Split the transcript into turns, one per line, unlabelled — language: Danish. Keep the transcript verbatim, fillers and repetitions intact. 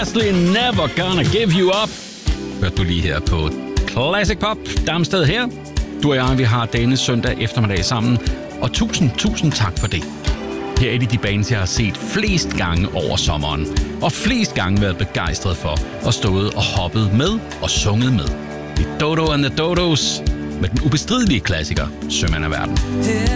Fastly Never Gonna Give You Up. Hørte du lige her på Classic Pop. Damsted her. Du og jeg, vi har denne søndag eftermiddag sammen. Og tusind, tusind tak for det. Her er et af de bands, jeg har set flest gange over sommeren. Og flest gange været begejstret for. Og stået og hoppet med og sunget med. Det er Dodo and the Dodos med den ubestridelige klassiker Sømand af verden.